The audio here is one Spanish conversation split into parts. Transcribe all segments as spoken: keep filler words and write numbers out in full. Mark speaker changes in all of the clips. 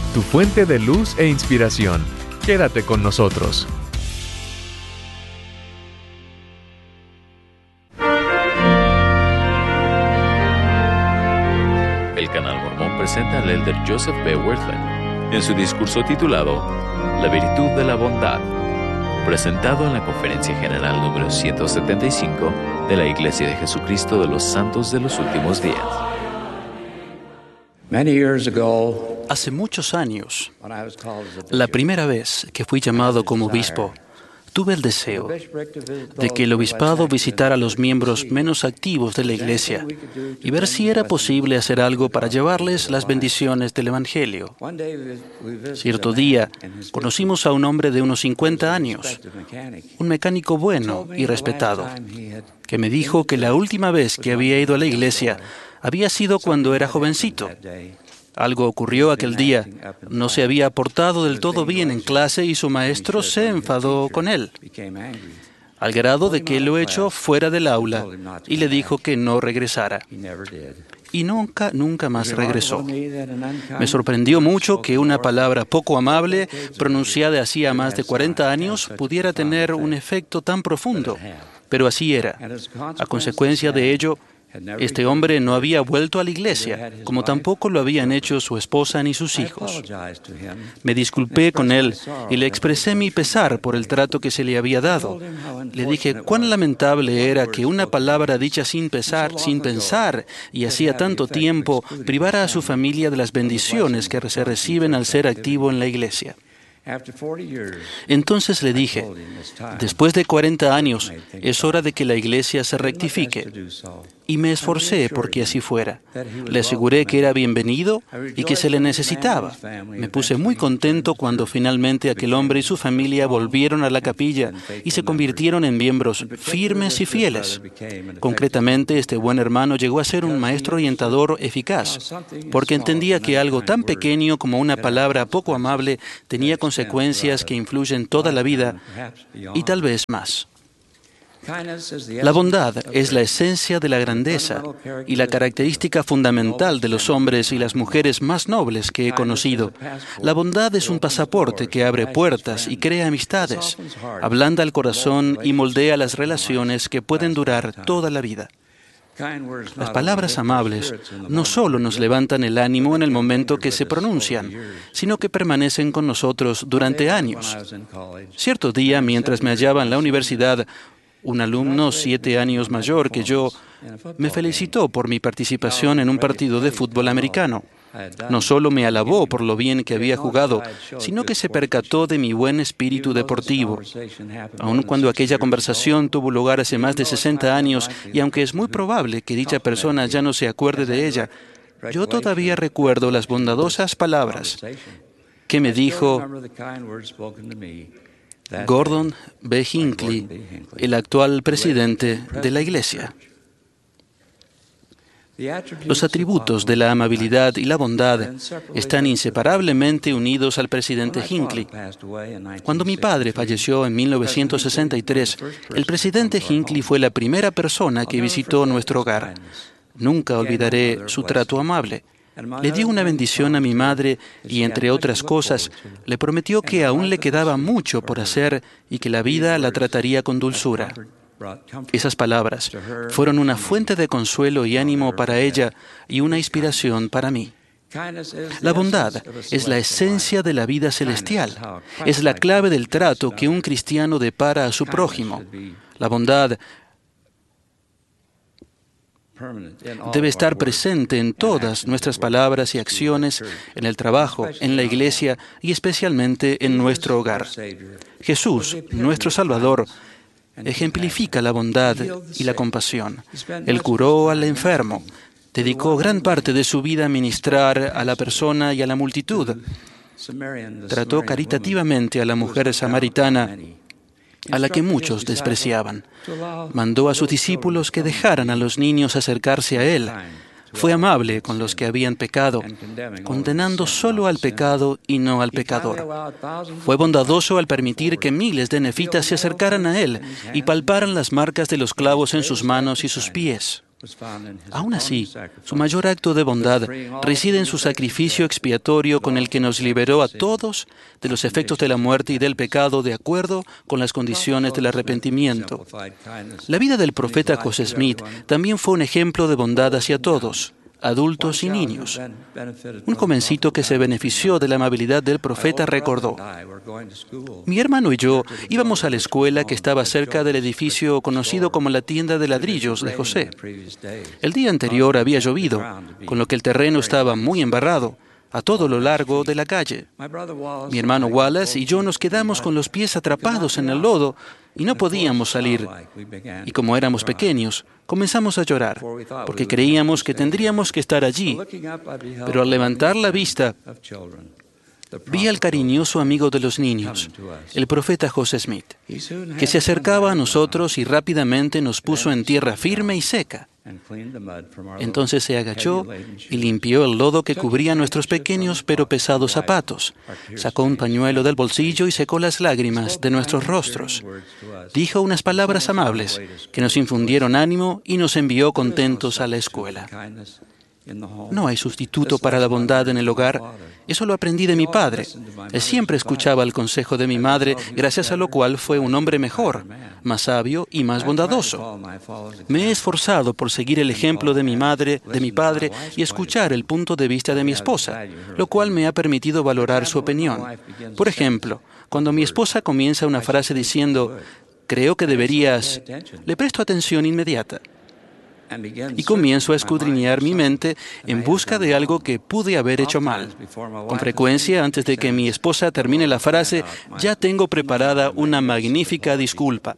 Speaker 1: tu fuente de luz e inspiración. Quédate con nosotros.
Speaker 2: El Canal Mormón presenta al elder Joseph B. Wirthlin en su discurso titulado La virtud de la bondad, presentado en la Conferencia General número ciento setenta y cinco de la Iglesia de Jesucristo de los Santos de los Últimos Días.
Speaker 3: Hace muchos años, la primera vez que fui llamado como obispo, tuve el deseo de que el obispado visitara a los miembros menos activos de la Iglesia y ver si era posible hacer algo para llevarles las bendiciones del Evangelio. Cierto día, conocimos a un hombre de unos cincuenta años, un mecánico bueno y respetado, que me dijo que la última vez que había ido a la iglesia había sido cuando era jovencito. Algo ocurrió aquel día. No se había portado del todo bien en clase y su maestro se enfadó con él, al grado de que lo echó fuera del aula y le dijo que no regresara. Y nunca, nunca más regresó. Me sorprendió mucho que una palabra poco amable, pronunciada hacía más de cuarenta años, pudiera tener un efecto tan profundo. Pero así era. A consecuencia de ello, este hombre no había vuelto a la iglesia, como tampoco lo habían hecho su esposa ni sus hijos. Me disculpé con él y le expresé mi pesar por el trato que se le había dado. Le dije cuán lamentable era que una palabra dicha sin pesar, sin pensar, y hacía tanto tiempo, privara a su familia de las bendiciones que se reciben al ser activo en la iglesia. Entonces le dije, después de cuarenta años, es hora de que la iglesia se rectifique. Y me esforcé porque así fuera. Le aseguré que era bienvenido y que se le necesitaba. Me puse muy contento cuando finalmente aquel hombre y su familia volvieron a la capilla y se convirtieron en miembros firmes y fieles. Concretamente, este buen hermano llegó a ser un maestro orientador eficaz, porque entendía que algo tan pequeño como una palabra poco amable tenía consecuencias que influyen toda la vida y tal vez más. La bondad es la esencia de la grandeza y la característica fundamental de los hombres y las mujeres más nobles que he conocido. La bondad es un pasaporte que abre puertas y crea amistades, ablanda el corazón y moldea las relaciones que pueden durar toda la vida. Las palabras amables no solo nos levantan el ánimo en el momento que se pronuncian, sino que permanecen con nosotros durante años. Cierto día, mientras me hallaba en la universidad, un alumno siete años mayor que yo me felicitó por mi participación en un partido de fútbol americano. No solo me alabó por lo bien que había jugado, sino que se percató de mi buen espíritu deportivo. Aun cuando aquella conversación tuvo lugar hace más de sesenta años, y aunque es muy probable que dicha persona ya no se acuerde de ella, yo todavía recuerdo las bondadosas palabras que me dijo Gordon B. Hinckley, el actual presidente de la Iglesia. Los atributos de la amabilidad y la bondad están inseparablemente unidos al presidente Hinckley. Cuando mi padre falleció en mil novecientos sesenta y tres, el presidente Hinckley fue la primera persona que visitó nuestro hogar. Nunca olvidaré su trato amable. Le dio una bendición a mi madre y, entre otras cosas, le prometió que aún le quedaba mucho por hacer y que la vida la trataría con dulzura. Esas palabras fueron una fuente de consuelo y ánimo para ella y una inspiración para mí. La bondad es la esencia de la vida celestial. Es la clave del trato que un cristiano depara a su prójimo. La bondad debe estar presente en todas nuestras palabras y acciones, en el trabajo, en la iglesia y especialmente en nuestro hogar. Jesús, nuestro Salvador, ejemplifica la bondad y la compasión. Él curó al enfermo, dedicó gran parte de su vida a ministrar a la persona y a la multitud. Trató caritativamente a la mujer samaritana, a la que muchos despreciaban. Mandó a sus discípulos que dejaran a los niños acercarse a Él. Fue amable con los que habían pecado, condenando solo al pecado y no al pecador. Fue bondadoso al permitir que miles de nefitas se acercaran a Él y palparan las marcas de los clavos en sus manos y sus pies. Aún así, su mayor acto de bondad reside en su sacrificio expiatorio con el que nos liberó a todos de los efectos de la muerte y del pecado de acuerdo con las condiciones del arrepentimiento. La vida del profeta José Smith también fue un ejemplo de bondad hacia todos, adultos y niños. Un jovencito que se benefició de la amabilidad del profeta recordó: mi hermano y yo íbamos a la escuela que estaba cerca del edificio conocido como la tienda de ladrillos de José. El día anterior había llovido, con lo que el terreno estaba muy embarrado a todo lo largo de la calle. Mi hermano Wallace y yo nos quedamos con los pies atrapados en el lodo y no podíamos salir. Y como éramos pequeños, comenzamos a llorar, porque creíamos que tendríamos que estar allí. Pero al levantar la vista, vi al cariñoso amigo de los niños, el profeta José Smith, que se acercaba a nosotros y rápidamente nos puso en tierra firme y seca. Entonces se agachó y limpió el lodo que cubría nuestros pequeños pero pesados zapatos. Sacó un pañuelo del bolsillo y secó las lágrimas de nuestros rostros. Dijo unas palabras amables que nos infundieron ánimo y nos envió contentos a la escuela. No hay sustituto para la bondad en el hogar. Eso lo aprendí de mi padre. Él siempre escuchaba el consejo de mi madre, gracias a lo cual fue un hombre mejor, más sabio y más bondadoso. Me he esforzado por seguir el ejemplo de mi madre, de mi padre, y escuchar el punto de vista de mi esposa, lo cual me ha permitido valorar su opinión. Por ejemplo, cuando mi esposa comienza una frase diciendo: creo que deberías, le presto atención inmediata. Y comienzo a escudriñar mi mente en busca de algo que pude haber hecho mal. Con frecuencia, antes de que mi esposa termine la frase, ya tengo preparada una magnífica disculpa.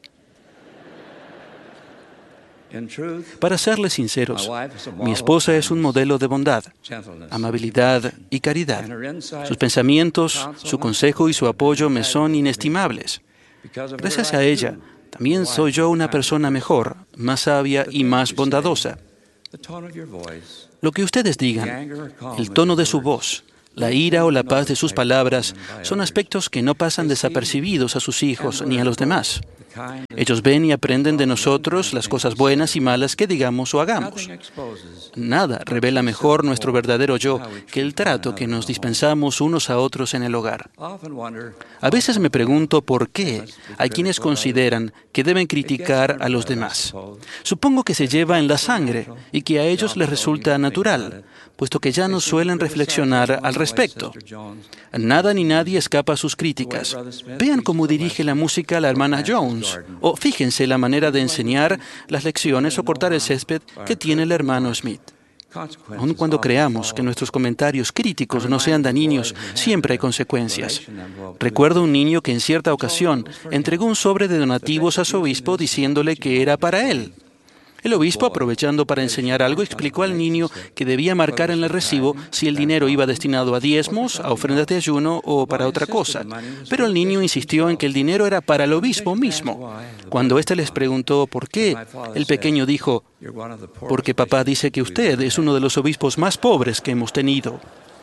Speaker 3: Para serles sinceros, mi esposa es un modelo de bondad, amabilidad y caridad. Sus pensamientos, su consejo y su apoyo me son inestimables. Gracias a ella, también soy yo una persona mejor, más sabia y más bondadosa. Lo que ustedes digan, el tono de su voz, la ira o la paz de sus palabras, son aspectos que no pasan desapercibidos a sus hijos ni a los demás. Ellos ven y aprenden de nosotros las cosas buenas y malas que digamos o hagamos. Nada revela mejor nuestro verdadero yo que el trato que nos dispensamos unos a otros en el hogar. A veces me pregunto por qué hay quienes consideran que deben criticar a los demás. Supongo que se lleva en la sangre y que a ellos les resulta natural, puesto que ya no suelen reflexionar al respecto. Nada ni nadie escapa a sus críticas. Vean cómo dirige la música la hermana Jones, o fíjense la manera de enseñar las lecciones o cortar el césped que tiene el hermano Smith. Aun cuando creamos que nuestros comentarios críticos no sean dañinos, siempre hay consecuencias. Recuerdo un niño que en cierta ocasión entregó un sobre de donativos a su obispo diciéndole que era para él. El obispo, aprovechando para enseñar algo, explicó al niño que debía marcar en el recibo si el dinero iba destinado a diezmos, a ofrendas de ayuno o para otra cosa. Pero el niño insistió en que el dinero era para el obispo mismo. Cuando éste les preguntó por qué, el pequeño dijo: porque papá dice que usted es uno de los obispos más pobres que hemos tenido.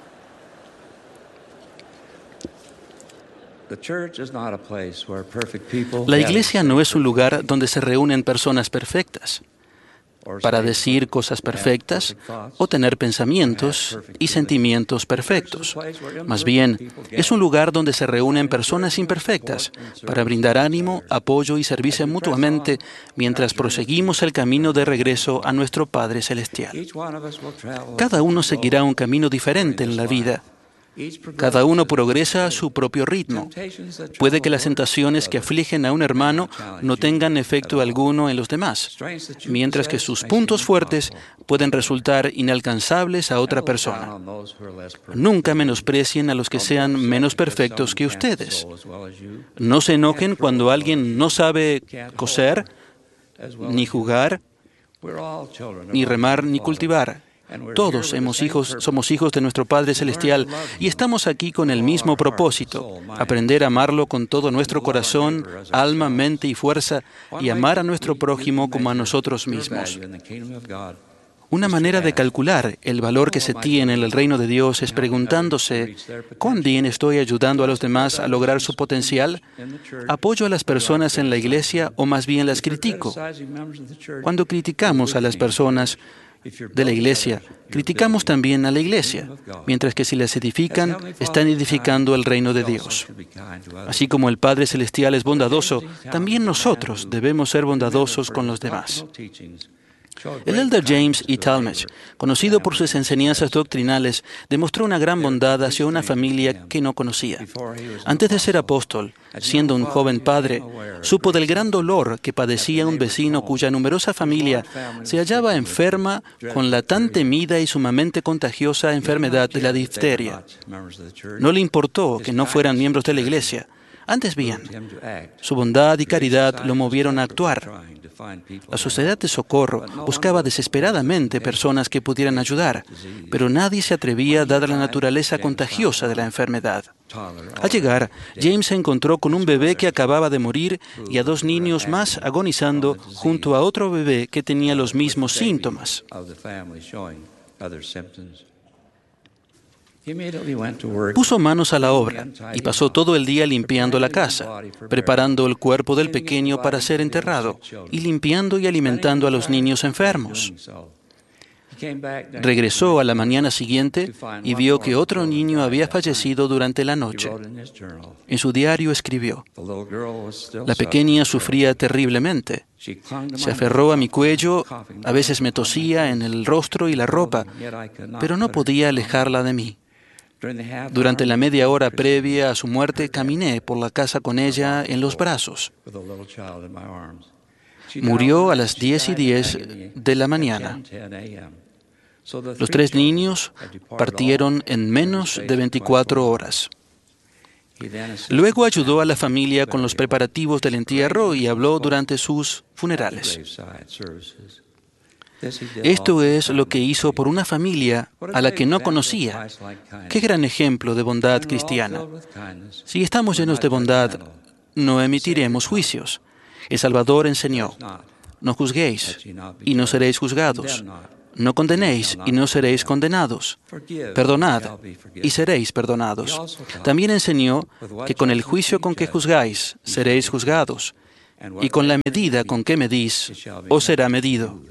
Speaker 3: La iglesia no es un lugar donde se reúnen personas perfectas para decir cosas perfectas o tener pensamientos y sentimientos perfectos. Más bien, es un lugar donde se reúnen personas imperfectas para brindar ánimo, apoyo y servirse mutuamente mientras proseguimos el camino de regreso a nuestro Padre Celestial. Cada uno seguirá un camino diferente en la vida. Cada uno progresa a su propio ritmo. Puede que las tentaciones que afligen a un hermano no tengan efecto alguno en los demás, mientras que sus puntos fuertes pueden resultar inalcanzables a otra persona. Nunca menosprecien a los que sean menos perfectos que ustedes. No se enojen cuando alguien no sabe coser, ni jugar, ni remar, ni cultivar. Todos hemos hijos, somos hijos de nuestro Padre Celestial y estamos aquí con el mismo propósito: aprender a amarlo con todo nuestro corazón, alma, mente y fuerza, y amar a nuestro prójimo como a nosotros mismos. Una manera de calcular el valor que se tiene en el reino de Dios es preguntándose, ¿cuán bien estoy ayudando a los demás a lograr su potencial? ¿Apoyo a las personas en la iglesia o más bien las critico? Cuando criticamos a las personas de la iglesia, criticamos también a la iglesia, mientras que si las edifican, están edificando el reino de Dios. Así como el Padre Celestial es bondadoso, también nosotros debemos ser bondadosos con los demás. El elder James E. Talmage, conocido por sus enseñanzas doctrinales, demostró una gran bondad hacia una familia que no conocía. Antes de ser apóstol, siendo un joven padre, supo del gran dolor que padecía un vecino cuya numerosa familia se hallaba enferma con la tan temida y sumamente contagiosa enfermedad de la difteria. No le importó que no fueran miembros de la iglesia. Antes bien, su bondad y caridad lo movieron a actuar. La Sociedad de Socorro buscaba desesperadamente personas que pudieran ayudar, pero nadie se atrevía dada la naturaleza contagiosa de la enfermedad. Al llegar, James se encontró con un bebé que acababa de morir y a dos niños más agonizando junto a otro bebé que tenía los mismos síntomas. Puso manos a la obra y pasó todo el día limpiando la casa, preparando el cuerpo del pequeño para ser enterrado y limpiando y alimentando a los niños enfermos. Regresó a la mañana siguiente y vio que otro niño había fallecido durante la noche. En su diario escribió: la pequeña sufría terriblemente. Se aferró a mi cuello, a veces me tosía en el rostro y la ropa, pero no podía alejarla de mí. Durante la media hora previa a su muerte, caminé por la casa con ella en los brazos. Murió a las diez y diez de la mañana. Los tres niños partieron en menos de veinticuatro horas. Luego ayudó a la familia con los preparativos del entierro y habló durante sus funerales. Esto es lo que hizo por una familia a la que no conocía. ¡Qué gran ejemplo de bondad cristiana! Si estamos llenos de bondad, no emitiremos juicios. El Salvador enseñó: no juzguéis y no seréis juzgados. No condenéis y no seréis condenados. Perdonad y seréis perdonados. También enseñó que con el juicio con que juzgáis, seréis juzgados, y con la medida con que medís, os será medido.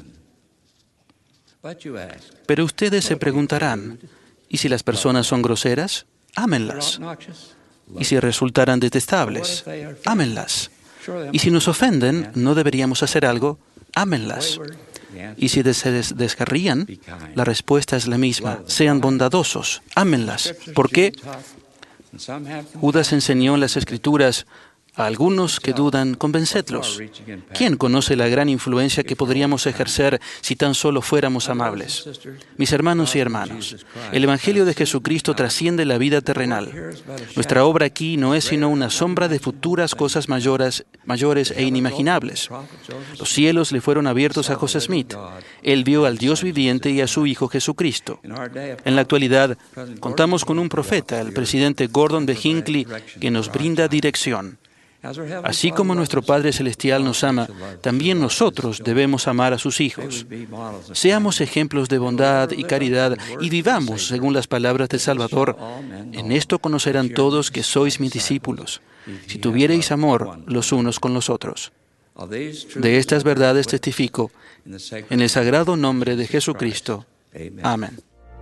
Speaker 3: Pero ustedes se preguntarán, ¿y si las personas son groseras? Ámenlas. ¿Y si resultaran detestables? Ámenlas. ¿Y si nos ofenden, no deberíamos hacer algo? Ámenlas. Y si se des descarrían, la respuesta es la misma: sean bondadosos, ámenlas. ¿Por qué? Judas enseñó en las Escrituras: a algunos que dudan, convencedlos. ¿Quién conoce la gran influencia que podríamos ejercer si tan solo fuéramos amables? Mis hermanos y hermanas, el Evangelio de Jesucristo trasciende la vida terrenal. Nuestra obra aquí no es sino una sombra de futuras cosas mayores, mayores e inimaginables. Los cielos le fueron abiertos a José Smith. Él vio al Dios viviente y a su Hijo Jesucristo. En la actualidad, contamos con un profeta, el presidente Gordon B. Hinckley, que nos brinda dirección. Así como nuestro Padre Celestial nos ama, también nosotros debemos amar a sus hijos. Seamos ejemplos de bondad y caridad y vivamos según las palabras del Salvador. En esto conocerán todos que sois mis discípulos, si tuviereis amor los unos con los otros. De estas verdades testifico en el sagrado nombre de Jesucristo. Amén.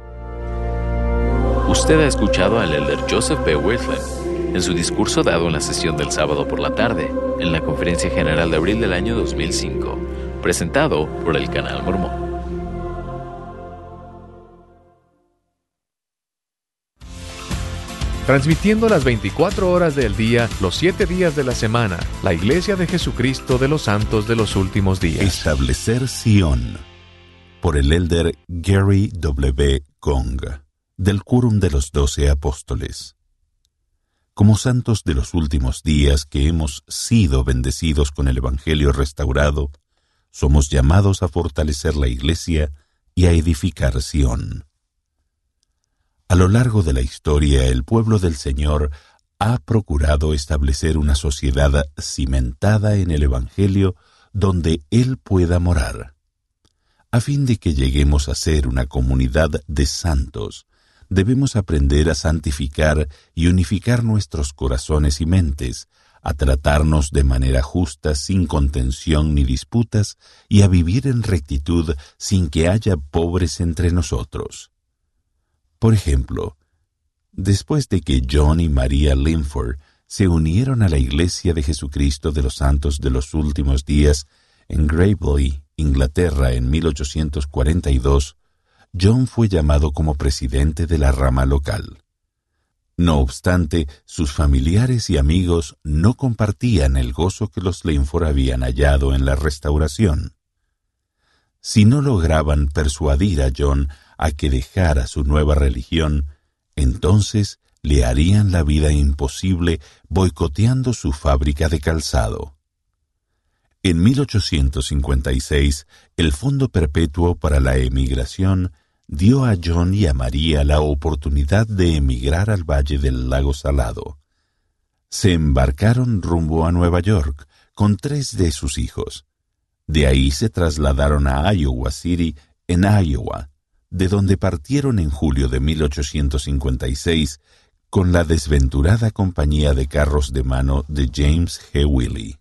Speaker 2: Usted ha escuchado al elder Joseph B. Wirthlin en su discurso dado en la sesión del sábado por la tarde, en la Conferencia General de abril del año dos mil cinco, presentado por el Canal Mormón.
Speaker 1: Transmitiendo las veinticuatro horas del día, los siete días de la semana, la Iglesia de Jesucristo de los Santos de los Últimos Días.
Speaker 4: Establecer Sion, por el elder Gary W. Gong, del Quórum de los Doce Apóstoles. Como santos de los últimos días que hemos sido bendecidos con el Evangelio restaurado, somos llamados a fortalecer la Iglesia y a edificar Sion. A lo largo de la historia, el pueblo del Señor ha procurado establecer una sociedad cimentada en el Evangelio donde Él pueda morar. A fin de que lleguemos a ser una comunidad de santos, debemos aprender a santificar y unificar nuestros corazones y mentes, a tratarnos de manera justa sin contención ni disputas y a vivir en rectitud sin que haya pobres entre nosotros. Por ejemplo, después de que John y María Linford se unieron a la Iglesia de Jesucristo de los Santos de los Últimos Días en Gravely, Inglaterra, en mil ochocientos cuarenta y dos, John fue llamado como presidente de la rama local. No obstante, sus familiares y amigos no compartían el gozo que los Linford habían hallado en la restauración. Si no lograban persuadir a John a que dejara su nueva religión, entonces le harían la vida imposible boicoteando su fábrica de calzado. En mil ochocientos cincuenta y seis, el Fondo Perpetuo para la Emigración dio a John y a María la oportunidad de emigrar al Valle del Lago Salado. Se embarcaron rumbo a Nueva York con tres de sus hijos. De ahí se trasladaron a Iowa City, en Iowa, de donde partieron en julio de mil ochocientos cincuenta y seis con la desventurada compañía de carros de mano de James G. Willey.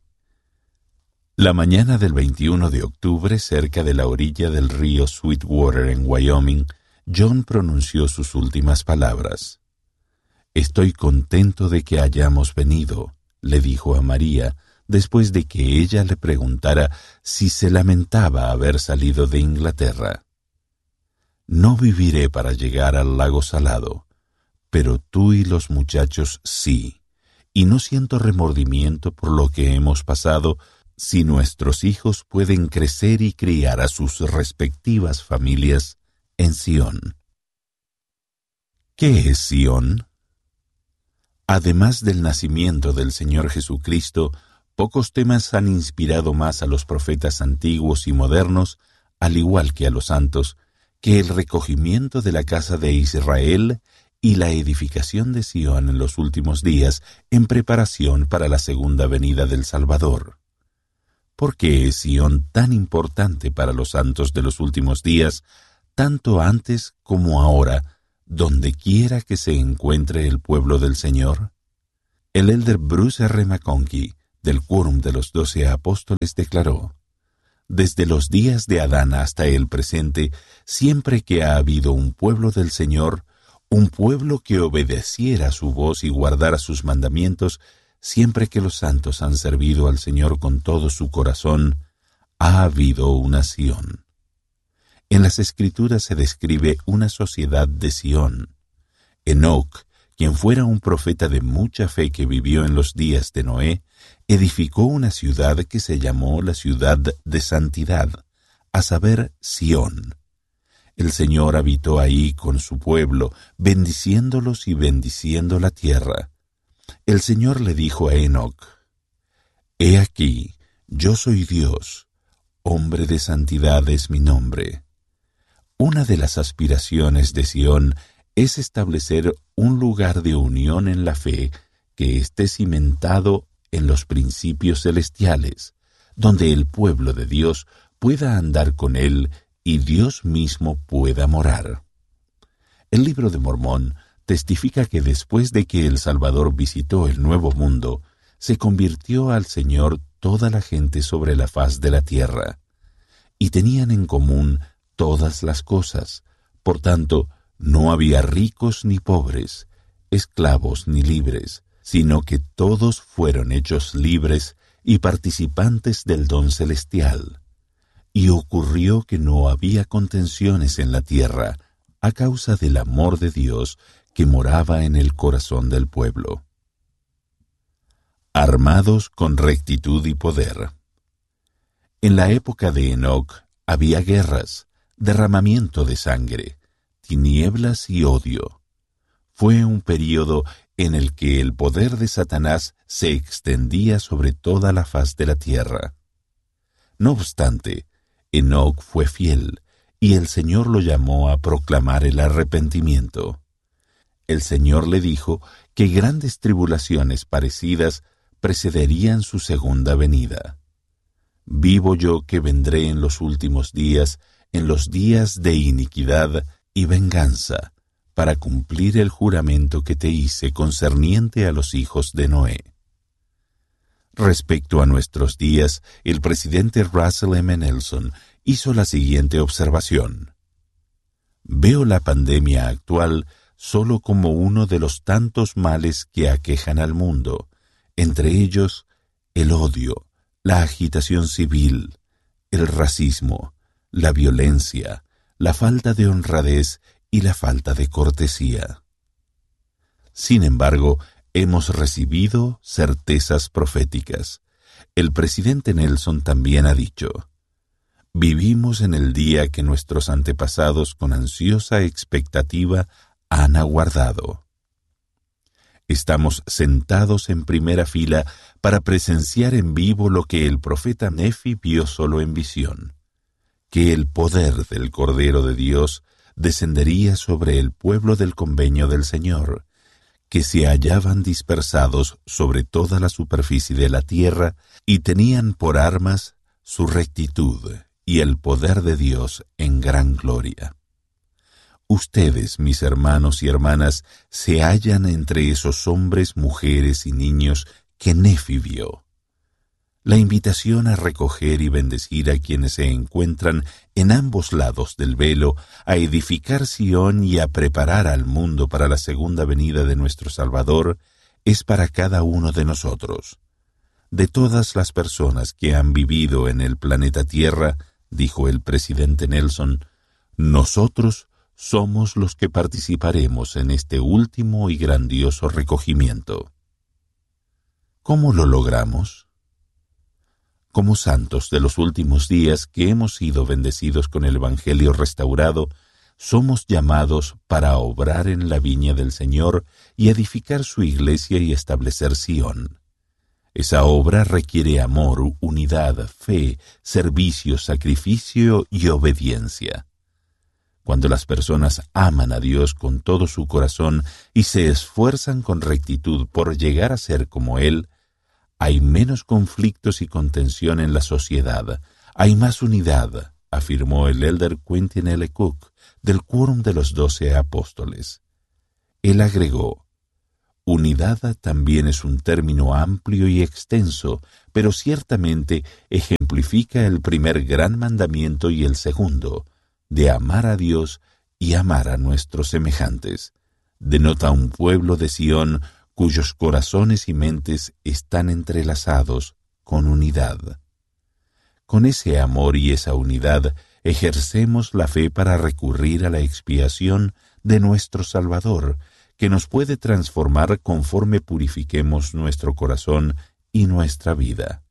Speaker 4: La mañana del veintiuno de octubre, cerca de la orilla del río Sweetwater en Wyoming, John pronunció sus últimas palabras. «Estoy contento de que hayamos venido», le dijo a María, después de que ella le preguntara si se lamentaba haber salido de Inglaterra. «No viviré para llegar al lago Salado, pero tú y los muchachos sí, y no siento remordimiento por lo que hemos pasado si nuestros hijos pueden crecer y criar a sus respectivas familias en Sion». ¿Qué es Sion? Además del nacimiento del Señor Jesucristo, pocos temas han inspirado más a los profetas antiguos y modernos, al igual que a los santos, que el recogimiento de la casa de Israel y la edificación de Sion en los últimos días en preparación para la segunda venida del Salvador. ¿Por qué es Sion tan importante para los santos de los últimos días, tanto antes como ahora, donde quiera que se encuentre el pueblo del Señor? El elder Bruce R. McConkie, del Quórum de los Doce Apóstoles, declaró: «Desde los días de Adán hasta el presente, siempre que ha habido un pueblo del Señor, un pueblo que obedeciera su voz y guardara sus mandamientos, siempre que los santos han servido al Señor con todo su corazón, ha habido una Sion». En las Escrituras se describe una sociedad de Sion. Enoc, quien fuera un profeta de mucha fe que vivió en los días de Noé, edificó una ciudad que se llamó la ciudad de santidad, a saber, Sion. El Señor habitó ahí con su pueblo, bendiciéndolos y bendiciendo la tierra. El Señor le dijo a Enoc: «He aquí, yo soy Dios, hombre de santidad es mi nombre». Una de las aspiraciones de Sion es establecer un lugar de unión en la fe que esté cimentado en los principios celestiales, donde el pueblo de Dios pueda andar con él y Dios mismo pueda morar. El Libro de Mormón testifica que después de que el Salvador visitó el Nuevo Mundo, se convirtió al Señor toda la gente sobre la faz de la tierra, y tenían en común todas las cosas. Por tanto, no había ricos ni pobres, esclavos ni libres, sino que todos fueron hechos libres y participantes del don celestial. Y ocurrió que no había contenciones en la tierra, a causa del amor de Dios que moraba en el corazón del pueblo. Armados con rectitud y poder. En la época de Enoc había guerras, derramamiento de sangre, tinieblas y odio. Fue un período en el que el poder de Satanás se extendía sobre toda la faz de la tierra. No obstante, Enoc fue fiel, y el Señor lo llamó a proclamar el arrepentimiento. El Señor le dijo que grandes tribulaciones parecidas precederían su segunda venida. «Vivo yo que vendré en los últimos días, en los días de iniquidad y venganza, para cumplir el juramento que te hice concerniente a los hijos de Noé. Respecto a nuestros días, el presidente Russell M. Nelson hizo la siguiente observación: veo la pandemia actual solo como uno de los tantos males que aquejan al mundo, entre ellos el odio, la agitación civil, el racismo, la violencia, la falta de honradez y la falta de cortesía. Sin embargo, hemos recibido certezas proféticas. El presidente Nelson también ha dicho: vivimos en el día que nuestros antepasados con ansiosa expectativa han aguardado. Estamos sentados en primera fila para presenciar en vivo lo que el profeta Nefi vio solo en visión, que el poder del Cordero de Dios descendería sobre el pueblo del convenio del Señor, que se hallaban dispersados sobre toda la superficie de la tierra y tenían por armas su rectitud y el poder de Dios en gran gloria. Ustedes, mis hermanos y hermanas, se hallan entre esos hombres, mujeres y niños que Nefi vio. La invitación a recoger y bendecir a quienes se encuentran en ambos lados del velo, a edificar Sión y a preparar al mundo para la segunda venida de nuestro Salvador, es para cada uno de nosotros. De todas las personas que han vivido en el planeta Tierra, dijo el presidente Nelson, nosotros somos los que participaremos en este último y grandioso recogimiento. ¿Cómo lo logramos? Como santos de los últimos días que hemos sido bendecidos con el Evangelio restaurado, somos llamados para obrar en la viña del Señor y edificar su iglesia y establecer Sión. Esa obra requiere amor, unidad, fe, servicio, sacrificio y obediencia. Cuando las personas aman a Dios con todo su corazón y se esfuerzan con rectitud por llegar a ser como Él, hay menos conflictos y contención en la sociedad, hay más unidad, afirmó el elder Quentin L. Cook, del Quórum de los Doce Apóstoles. Él agregó: unidad también es un término amplio y extenso, pero ciertamente ejemplifica el primer gran mandamiento y el segundo, de amar a Dios y amar a nuestros semejantes. Denota un pueblo de Sión cuyos corazones y mentes están entrelazados con unidad. Con ese amor y esa unidad ejercemos la fe para recurrir a la expiación de nuestro Salvador, que nos puede transformar conforme purifiquemos nuestro corazón y nuestra vida.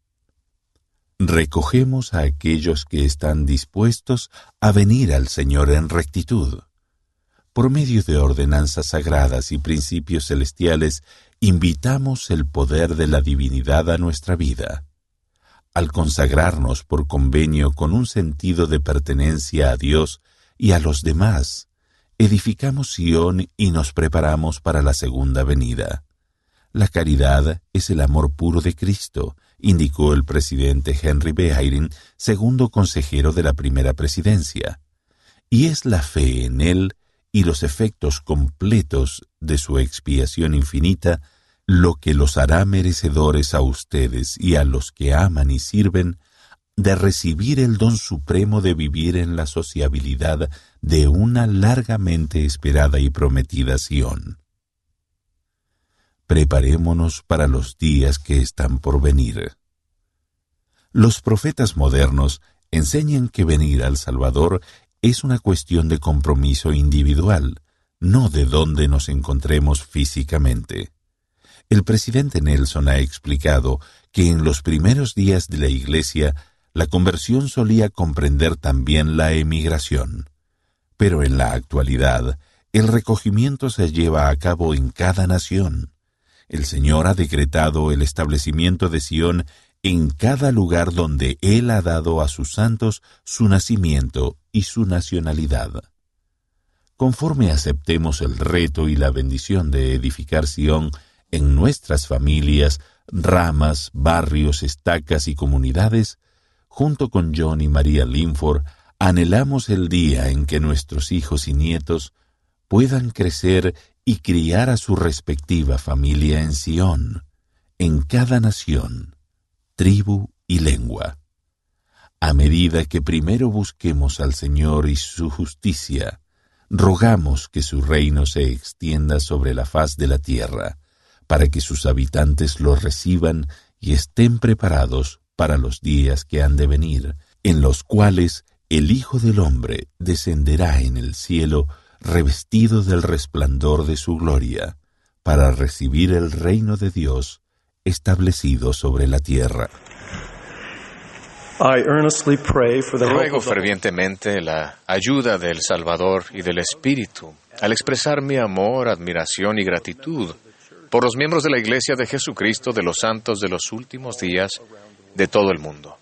Speaker 4: Recogemos a aquellos que están dispuestos a venir al Señor en rectitud. Por medio de ordenanzas sagradas y principios celestiales, invitamos el poder de la divinidad a nuestra vida. Al consagrarnos por convenio con un sentido de pertenencia a Dios y a los demás, edificamos Sión y nos preparamos para la segunda venida. La caridad es el amor puro de Cristo, indicó el presidente Henry B. Eyring, segundo consejero de la primera presidencia, y es la fe en Él y los efectos completos de su expiación infinita lo que los hará merecedores a ustedes y a los que aman y sirven de recibir el don supremo de vivir en la sociabilidad de una largamente esperada y prometida Sión. Preparémonos para los días que están por venir. Los profetas modernos enseñan que venir al Salvador es una cuestión de compromiso individual, no de dónde nos encontremos físicamente. El presidente Nelson ha explicado que en los primeros días de la Iglesia la conversión solía comprender también la emigración, pero en la actualidad el recogimiento se lleva a cabo en cada nación. El Señor ha decretado el establecimiento de Sión en cada lugar donde Él ha dado a sus santos su nacimiento y su nacionalidad. Conforme aceptemos el reto y la bendición de edificar Sión en nuestras familias, ramas, barrios, estacas y comunidades, junto con John y María Linford, Anhelamos el día en que nuestros hijos y nietos puedan crecer y criar a su respectiva familia en Sión, en cada nación, tribu y lengua. A medida que primero busquemos al Señor y su justicia, rogamos que su reino se extienda sobre la faz de la tierra, para que sus habitantes lo reciban y estén preparados para los días que han de venir, en los cuales el Hijo del Hombre descenderá en el cielo revestido del resplandor de su gloria, para recibir el reino de Dios establecido sobre la tierra.
Speaker 5: Ruego fervientemente la ayuda del Salvador y del Espíritu al expresar mi amor, admiración y gratitud por los miembros de la Iglesia de Jesucristo de los Santos de los Últimos Días de todo el mundo.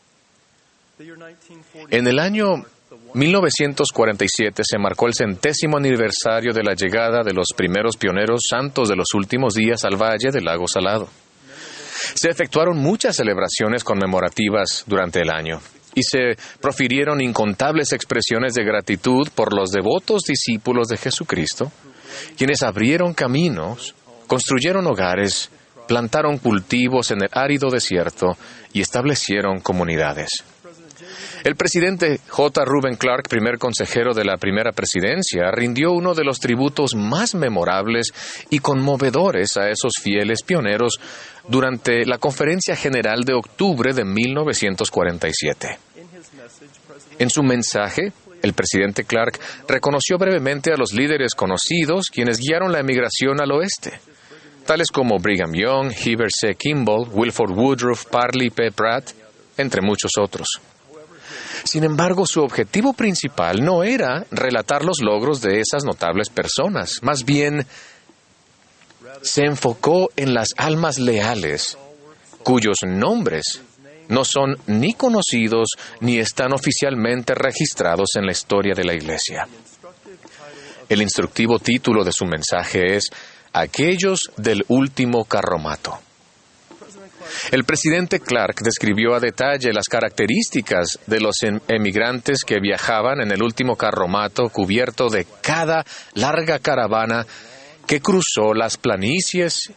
Speaker 5: En el año mil novecientos cuarenta y siete se marcó el centésimo aniversario de la llegada de los primeros pioneros santos de los últimos días al Valle del Lago Salado. Se efectuaron muchas celebraciones conmemorativas durante el año y se profirieron incontables expresiones de gratitud por los devotos discípulos de Jesucristo, quienes abrieron caminos, construyeron hogares, plantaron cultivos en el árido desierto y establecieron comunidades. El presidente J. Reuben Clark, primer consejero de la primera presidencia, rindió uno de los tributos más memorables y conmovedores a esos fieles pioneros durante la Conferencia General de octubre de mil novecientos cuarenta y siete. En su mensaje, el presidente Clark reconoció brevemente a los líderes conocidos quienes guiaron la emigración al oeste, tales como Brigham Young, Heber C. Kimball, Wilford Woodruff, Parley P. Pratt, entre muchos otros. Sin embargo, su objetivo principal no era relatar los logros de esas notables personas. Más bien, se enfocó en las almas leales, cuyos nombres no son ni conocidos ni están oficialmente registrados en la historia de la Iglesia. El instructivo título de su mensaje es Aquellos del último carromato. El presidente Clark describió a detalle las características de los emigrantes que viajaban en el último carromato cubierto de cada larga caravana que cruzó las planicies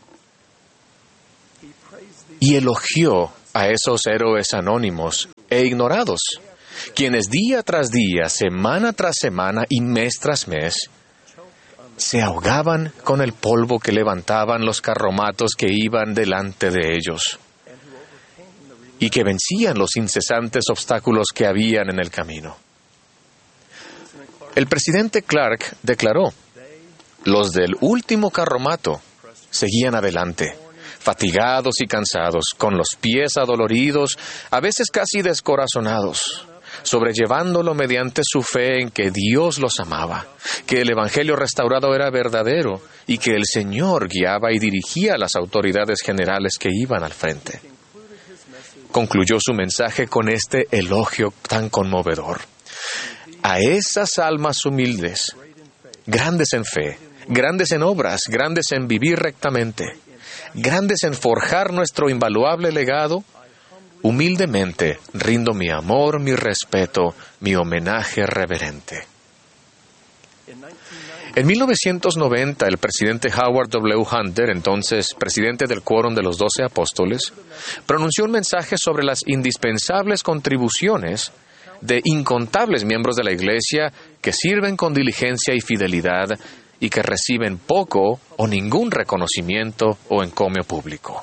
Speaker 5: y elogió a esos héroes anónimos e ignorados, quienes día tras día, semana tras semana y mes tras mes, se ahogaban con el polvo que levantaban los carromatos que iban delante de ellos y que vencían los incesantes obstáculos que habían en el camino. El presidente Clark declaró: los del último carromato seguían adelante, fatigados y cansados, con los pies adoloridos, a veces casi descorazonados, sobrellevándolo mediante su fe en que Dios los amaba, que el Evangelio restaurado era verdadero y que el Señor guiaba y dirigía a las autoridades generales que iban al frente. Concluyó su mensaje con este elogio tan conmovedor: a esas almas humildes, grandes en fe, grandes en obras, grandes en vivir rectamente, grandes en forjar nuestro invaluable legado, humildemente rindo mi amor, mi respeto, mi homenaje reverente. En mil novecientos noventa, el presidente Howard W. Hunter, entonces presidente del Quórum de los Doce Apóstoles, pronunció un mensaje sobre las indispensables contribuciones de incontables miembros de la Iglesia que sirven con diligencia y fidelidad y que reciben poco o ningún reconocimiento o encomio público.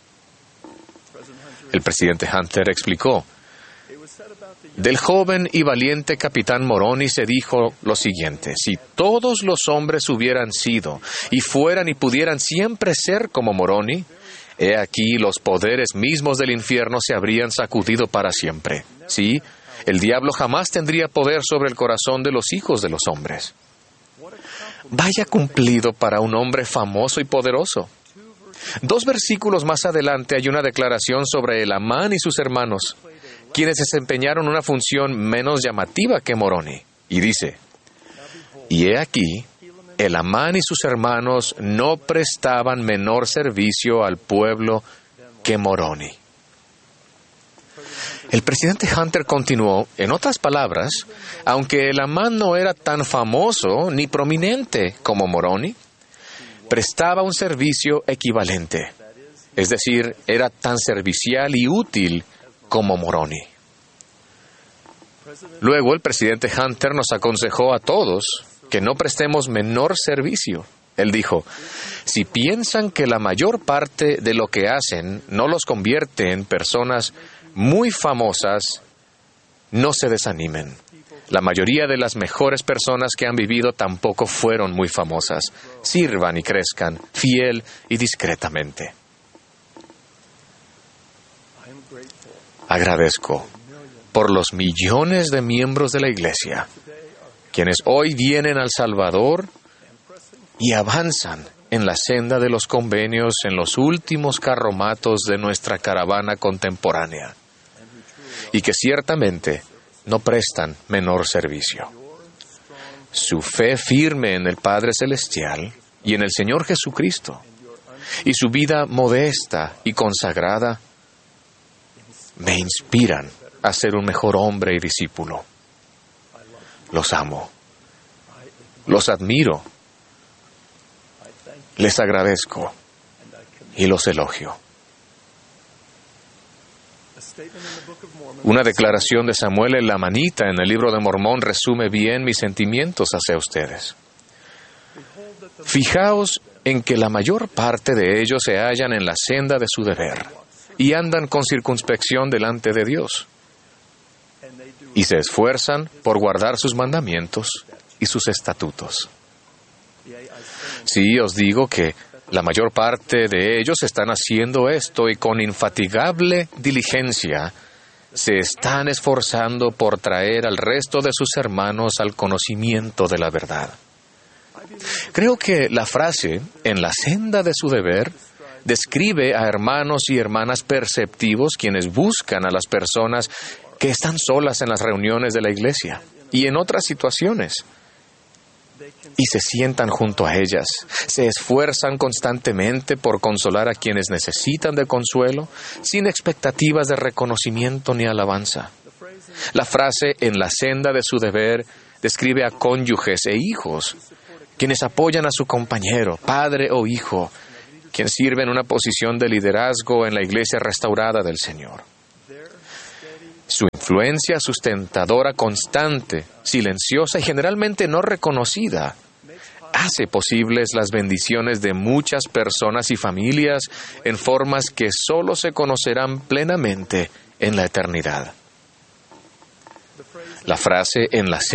Speaker 5: El presidente Hunter explicó: del joven y valiente capitán Moroni se dijo lo siguiente: si todos los hombres hubieran sido y fueran y pudieran siempre ser como Moroni, he aquí los poderes mismos del infierno se habrían sacudido para siempre. Sí, el diablo jamás tendría poder sobre el corazón de los hijos de los hombres. Vaya cumplido para un hombre famoso y poderoso. Dos versículos más adelante hay una declaración sobre Elamán y sus hermanos, quienes desempeñaron una función menos llamativa que Moroni. Y dice: y he aquí, Elamán y sus hermanos no prestaban menor servicio al pueblo que Moroni. El presidente Hunter continuó, en otras palabras, aunque el Amán no era tan famoso ni prominente como Moroni, prestaba un servicio equivalente, es decir, era tan servicial y útil como Moroni. Luego el presidente Hunter nos aconsejó a todos que no prestemos menor servicio. Él dijo, si piensan que la mayor parte de lo que hacen no los convierte en personas muy famosas, no se desanimen. La mayoría de las mejores personas que han vivido tampoco fueron muy famosas. Sirvan y crezcan, fiel y discretamente. Agradezco por los millones de miembros de la Iglesia, quienes hoy vienen al Salvador y avanzan en la senda de los convenios en los últimos carromatos de nuestra caravana contemporánea, y que ciertamente no prestan menor servicio. Su fe firme en el Padre Celestial y en el Señor Jesucristo, y su vida modesta y consagrada, me inspiran a ser un mejor hombre y discípulo. Los amo. Los admiro. Les agradezco y los elogio. Una declaración de Samuel el Lamanita en el libro de Mormón resume bien mis sentimientos hacia ustedes. Fijaos en que la mayor parte de ellos se hallan en la senda de su deber y andan con circunspección delante de Dios, y se esfuerzan por guardar sus mandamientos y sus estatutos. Sí, os digo que la mayor parte de ellos están haciendo esto y con infatigable diligencia se están esforzando por traer al resto de sus hermanos al conocimiento de la verdad. Creo que la frase, en la senda de su deber, describe a hermanos y hermanas perceptivos quienes buscan a las personas que están solas en las reuniones de la iglesia y en otras situaciones, y se sientan junto a ellas, se esfuerzan constantemente por consolar a quienes necesitan de consuelo, sin expectativas de reconocimiento ni alabanza. La frase en la senda de su deber describe a cónyuges e hijos, quienes apoyan a su compañero, padre o hijo, quien sirve en una posición de liderazgo en la iglesia restaurada del Señor. Su influencia sustentadora constante, silenciosa y generalmente no reconocida, hace posibles las bendiciones de muchas personas y familias en formas que solo se conocerán plenamente en la eternidad. La frase en la